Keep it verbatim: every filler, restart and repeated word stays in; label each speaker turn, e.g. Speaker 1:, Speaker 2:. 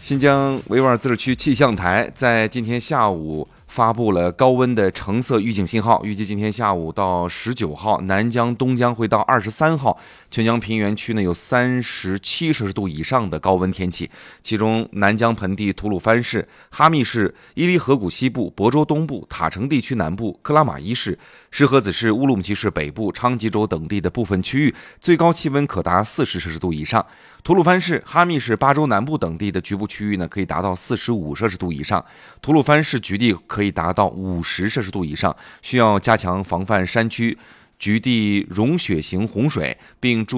Speaker 1: 新疆维吾尔自治区气象台在今天下午发布了高温的橙色预警信号，预计今天下午到十九号，南疆、东疆会到二十三号，全疆平原区呢有三十七摄氏度以上的高温天气，其中南疆盆地吐鲁番市、哈密市、伊犁河谷西部、亳州东部、塔城地区南部、克拉玛依市、石河子市、乌鲁木齐市北部、昌吉州等地的部分区域，最高气温可达四十摄氏度以上。吐鲁番市、哈密市、巴州南部等地的局部区域呢，可以达到四十五摄氏度以上；吐鲁番市局地可以达到五十摄氏度以上，需要加强防范山区局地融雪型洪水，并注